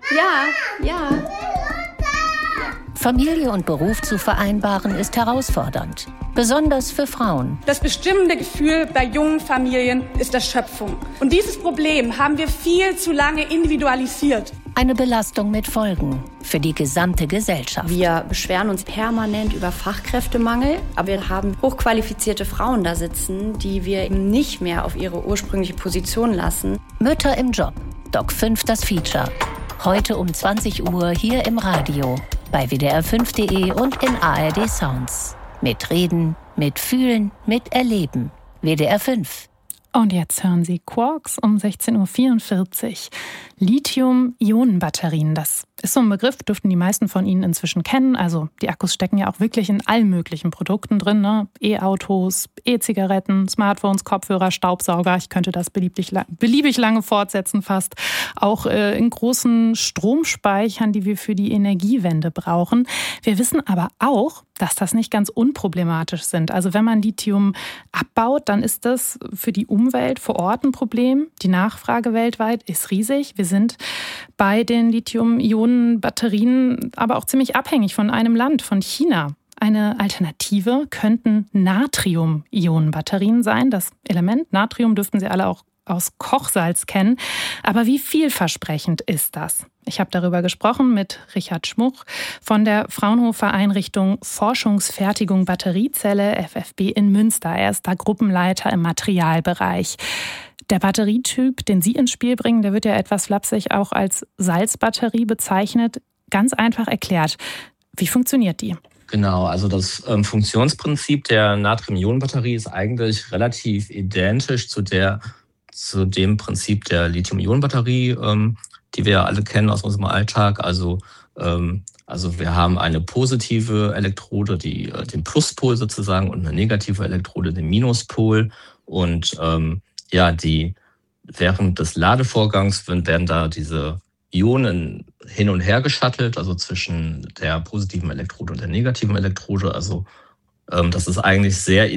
Ja. Familie und Beruf zu vereinbaren ist herausfordernd, besonders für Frauen. Das bestimmende Gefühl bei jungen Familien ist Erschöpfung. Und dieses Problem haben wir viel zu lange individualisiert. Eine Belastung mit Folgen für die gesamte Gesellschaft. Wir beschweren uns permanent über Fachkräftemangel, aber wir haben hochqualifizierte Frauen da sitzen, die wir eben nicht mehr auf ihre ursprüngliche Position lassen. Mütter im Job, Doc 5 das Feature. Heute um 20 Uhr hier im Radio, bei wdr5.de und in ARD Sounds. Mit Reden, mit Fühlen, mit Erleben. WDR 5. Und jetzt hören Sie Quarks um 16.44 Uhr. Lithium-Ionen-Batterien, das ist so ein Begriff, dürften die meisten von Ihnen inzwischen kennen. Also die Akkus stecken ja auch wirklich in allen möglichen Produkten drin, ne? E-Autos, E-Zigaretten, Smartphones, Kopfhörer, Staubsauger. Ich könnte das beliebig lange fortsetzen fast. Auch in großen Stromspeichern, die wir für die Energiewende brauchen. Wir wissen aber auch, dass das nicht ganz unproblematisch sind. Also wenn man Lithium abbaut, dann ist das für die Umwelt vor Ort ein Problem. Die Nachfrage weltweit ist riesig. Wir sind bei den Lithium-Ionen-Batterien aber auch ziemlich abhängig von einem Land, von China. Eine Alternative könnten Natrium-Ionen-Batterien sein. Das Element Natrium dürften Sie alle auch aus Kochsalz kennen. Aber wie vielversprechend ist das? Ich habe darüber gesprochen mit Richard Schmuch von der Fraunhofer Einrichtung Forschungsfertigung Batteriezelle FFB in Münster. Er ist da Gruppenleiter im Materialbereich. Der Batterietyp, den Sie ins Spiel bringen, der wird ja etwas flapsig auch als Salzbatterie bezeichnet. Ganz einfach erklärt. Wie funktioniert die? Genau, also das Funktionsprinzip der Natrium-Ionen-Batterie ist eigentlich relativ identisch zu dem Prinzip der Lithium-Ionen-Batterie, die wir ja alle kennen aus unserem Alltag. Also wir haben eine positive Elektrode, den Pluspol sozusagen, und eine negative Elektrode, den Minuspol. Und während des Ladevorgangs werden da diese Ionen hin und her geschattelt, also zwischen der positiven Elektrode und der negativen Elektrode. Also das ist eigentlich sehr